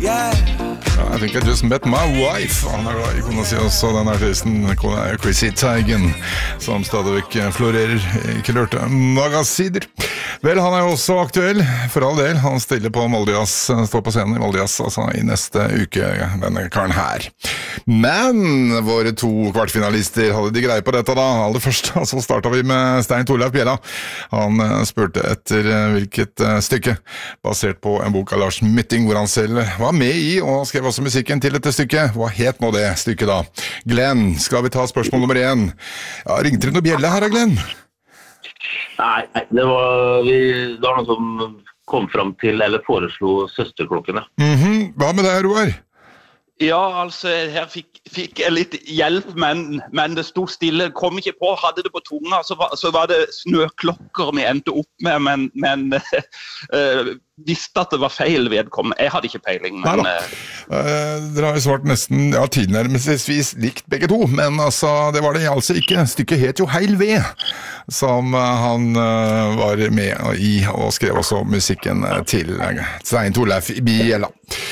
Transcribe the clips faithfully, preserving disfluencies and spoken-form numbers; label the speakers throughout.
Speaker 1: I think I just met my wife. Han er glad i kona si også, den artisten. Kona er Chrissy Teigen, som stadigvæk florerer i kulørte magasiner. Vel, han er jo også aktuell, for all del. Han stiller på Moldejazz, står på scenen i Moldejazz, altså i neste uke, denne karen her. Men våre to kvartfinalister hadde de greie på dette da. Aller først, så startet vi med Stein Torleif Bjella. Han spurte etter hvilket stykke, basert på en bok av Lars Mytting, hvor han selv var med i og skrev også musikken til dette stykket. Hva het nå det stykket da? Glenn, skal vi ta spørsmål nummer én? Ja, ringte det noe bjelle her, Glenn?
Speaker 2: Nei, det var, vi, det var noen som kom frem til, eller foreslo søsterklokkene.
Speaker 1: Mhm, hva med deg, Roar?
Speaker 3: Ja, altså, her fikk, fikk jeg litt hjelp, men, men det stod stille, kom ikke på, hadde det på tunga, så var, så var det snøklokker vi endte opp med, men, men uh, visste at det var feil vedkommende. Jeg hadde ikke peiling, men...
Speaker 1: Nei da. Uh, dere har jo svart nesten, ja, tilnærmelsesvis likt begge to, men altså, det var det altså ikke. Stykket het jo Heil Ved, som uh, han uh, var med i, og skrev også musikken til Stein Torleif Bjella.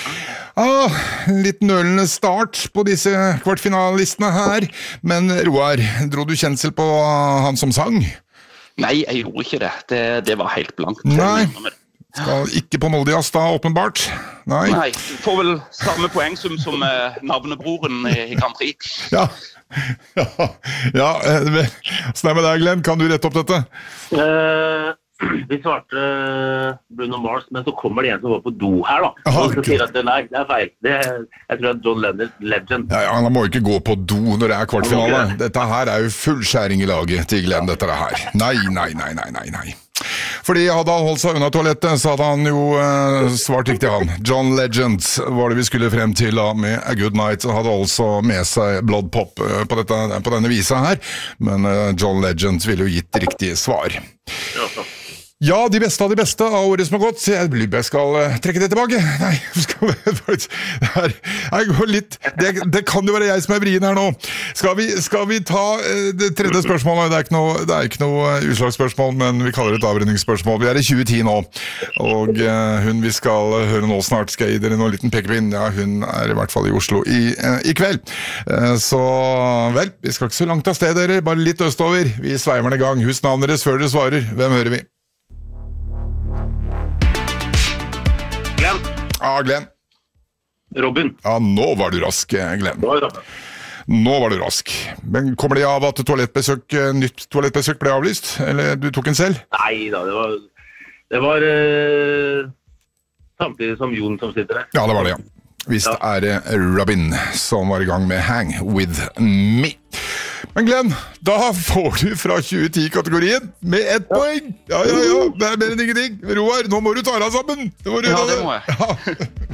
Speaker 1: Ah, litt nølende start på disse kvartfinalistene her, men Roar, dro du kjensel på han som sang?
Speaker 3: Nei, jeg gjorde ikke det. Det, det var helt blankt.
Speaker 1: Nei, skal ikke på Moldejazz da, åpenbart? Nei.
Speaker 3: Nei, får vel samme poengsum som eh, navnebroren i, i Grand Prix.
Speaker 1: Ja, ja, ja, så det med deg, Glenn, kan du rette opp dette?
Speaker 2: Uh, vi svarte Bruno Mars, men så kommer det en som var på do her da.
Speaker 1: Aha,
Speaker 2: og så sier at nei, det er feil. Det er, jeg tror det er John Lennon, Legend.
Speaker 1: Ja, ja, han må jo ikke gå på do når det er kvartfinale. Dette her er jo full skjæring i laget til Glenn, dette her. Nei, nei, nei, nei, nei, nei. Fordi hadde han holdt seg unna toalettet, så hadde han jo eh, svart riktig han. John Legend var det vi skulle frem til da, med A Good Night, og hadde altså med seg Blood Pop eh, på, dette, på denne visa her. Men eh, John Legend ville jo gitt riktig svar.
Speaker 2: Ja, så.
Speaker 1: Ja, de beste av de beste av året som har gått, så jeg blir jeg skal uh, trekke det tilbake. Nei, skal vi, det, her, jeg går litt, det, det kan jo være jeg som er vrien her nå. Skal vi, skal vi ta uh, det tredje spørsmålet? Det er ikke noe, det er ikke noe uh, utslagsspørsmål, men vi kaller det et avrenningsspørsmål. Vi er i tjue ti nå, og uh, hun vi skal uh, høre nå snart, skal gi dere noen liten pekepinn. Ja, hun er i hvert fall i Oslo i, uh, i kveld. Uh, så vel, vi skal ikke så langt av sted, dere, bare litt østover. Vi sveiver den i gang. Husk navnet deres før dere svarer. Hvem hører vi?
Speaker 2: Glenn.
Speaker 1: Ja, Glenn.
Speaker 2: Robin.
Speaker 1: Ja, nå var du rask, Glenn.
Speaker 2: Nå er det.
Speaker 1: Nå var du rask. Men kommer det av at toalettbesøk, nytt toalettbesøk ble avlyst? Eller du tok en selv?
Speaker 2: Nei da, det var, det var uh, samtidig som Jon som sitter der.
Speaker 1: Ja, det var det, ja. Visst ja. Er det Robin som var i gang med Hang With Me. Men Glenn, da får du fra tjue ti-kategorien med ett ja. Poeng. Ja, ja, ja, det er mer enn ingenting. Roar, nå må du ta deg sammen. Det må du
Speaker 3: ja, det må jeg.
Speaker 1: Ja.